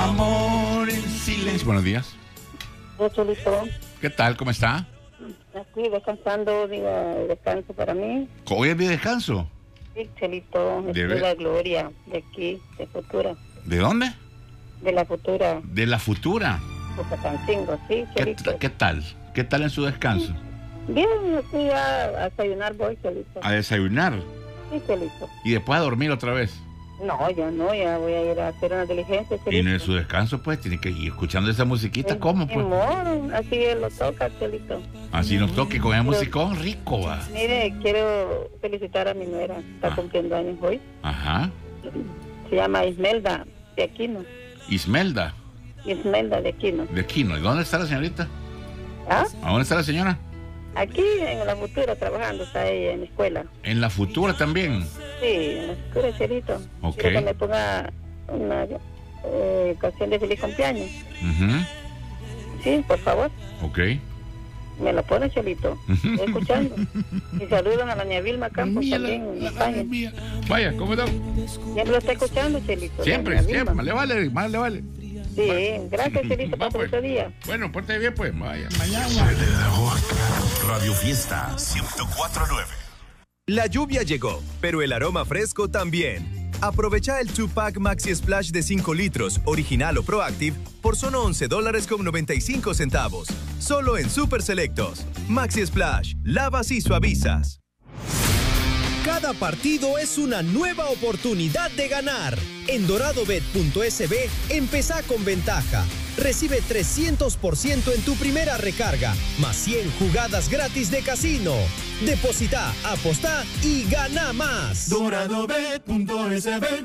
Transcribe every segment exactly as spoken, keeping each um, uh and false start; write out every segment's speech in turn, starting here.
amor en silencio. Buenos días. Hola, Chelito. ¿Qué tal? ¿Cómo está? Aquí descansando, diga, descanso para mí. ¿Hoy es de descanso? Sí, Chelito, es ¿De de ver- la Gloria, de aquí, de Futura. ¿De dónde? De la Futura, De la Futura. Fucatancingo, sí, ¿Qué, Chelito. ¿Qué tal? ¿Qué tal en su descanso? Bien, aquí a, a desayunar voy, Chelito. A desayunar Sí, Chelito. y después a dormir otra vez. No, ya no, ya voy a ir a hacer una diligencia, Y Chelito. en su descanso, pues, tiene que ir escuchando esa musiquita. Ni- ¿Cómo, ni pues? modo, así él lo toca, Chelito. Así nos toque con el musicón rico, va. Mire, quiero felicitar a mi nuera, está Ah. cumpliendo años hoy. Ajá. Se llama Ismelda de Aquino. Ismelda, Ismelda de Aquino. de Quino. ¿Y dónde está la señorita? ¿Ah? ¿A dónde está la señora? Aquí en la Futura trabajando, está ella en la escuela. En la Futura también. Sí, en la Futura, Chelito. Ok. Quiero que me ponga una eh, canción de feliz cumpleaños. Ujú. Sí, por favor. Ok. Me la pone, Chelito. Estoy escuchando. Y saludan a la niña Vilma Campos Mía, la- también en la- España. la mía. Vaya, ¿cómo no? Siempre lo está escuchando, Chelito. Siempre, la niña siempre. Vilma. Más le vale, más le vale. Sí, gracias, Chelito, Va, por pues. otro día. Bueno, porte bien, pues. Vaya, mañana. Radio Fiesta ciento cuatro punto nueve. La lluvia llegó, pero el aroma fresco también. Aprovecha el dos pack Maxi Splash de cinco litros, original o Proactive, por solo once dólares con noventa y cinco centavos. Solo en Super Selectos. Maxi Splash, lavas y suavizas. Cada partido es una nueva oportunidad de ganar. En doradobet punto es be, empezá con ventaja. Recibe trescientos por ciento en tu primera recarga, más cien jugadas gratis de casino. Deposita, apostá y gana más. doradobet punto es be.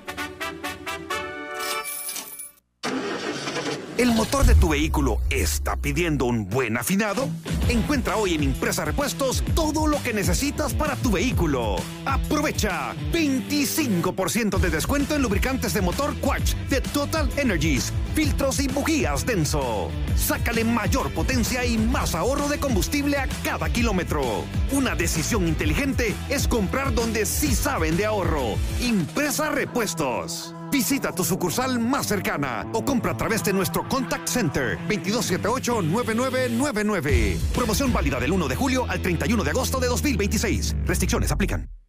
¿El motor de tu vehículo está pidiendo un buen afinado? Encuentra hoy en Impresa Repuestos todo lo que necesitas para tu vehículo. Aprovecha veinticinco por ciento de descuento en lubricantes de motor Quatch de Total Energies, filtros y bujías Denso. Sácale mayor potencia y más ahorro de combustible a cada kilómetro. Una decisión inteligente es comprar donde sí saben de ahorro. Impresa Repuestos. Visita tu sucursal más cercana o compra a través de nuestro Contact Center veintidós setenta y ocho, noventa y nueve noventa y nueve. Promoción válida del uno de julio al treinta y uno de agosto de dos mil veintiséis. Restricciones aplican.